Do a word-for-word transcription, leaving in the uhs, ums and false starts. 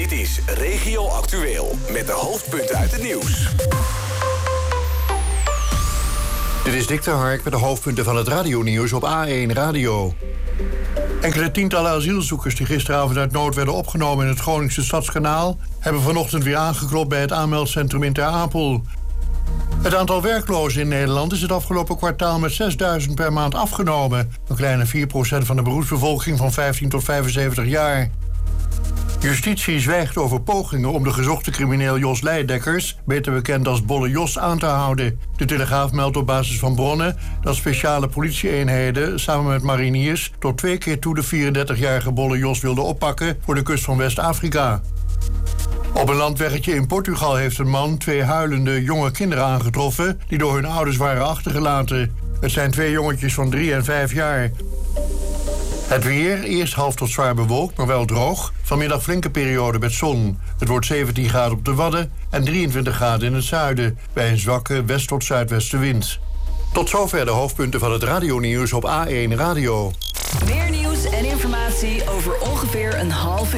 Dit is Regio Actueel met de hoofdpunten uit het nieuws. Dit is Dick de Hark met de hoofdpunten van het radionieuws op A één Radio. Enkele tientallen asielzoekers die gisteravond uit nood werden opgenomen in het Groningse Stadskanaal hebben vanochtend weer aangeklopt bij het aanmeldcentrum in Ter Apel. Het aantal werklozen in Nederland is het afgelopen kwartaal met zesduizend per maand afgenomen. Een kleine vier procent van de beroepsbevolking van vijftien tot vijfenzeventig jaar. Justitie zwijgt over pogingen om de gezochte crimineel Jos Leidekkers, beter bekend als Bolle Jos, aan te houden. De Telegraaf meldt op basis van bronnen dat speciale politieeenheden samen met mariniers tot twee keer toe de vierendertigjarige Bolle Jos wilden oppakken voor de kust van West-Afrika. Op een landweggetje in Portugal heeft een man twee huilende jonge kinderen aangetroffen die door hun ouders waren achtergelaten. Het zijn twee jongetjes van drie en vijf jaar. Het weer, eerst half tot zwaar bewolkt, maar wel droog. Vanmiddag flinke periode met zon. Het wordt zeventien graden op de Wadden en drieëntwintig graden in het zuiden, bij een zwakke west- tot zuidwestenwind. Tot zover de hoofdpunten van het radionieuws op A één Radio. Meer nieuws en informatie over ongeveer een half uur.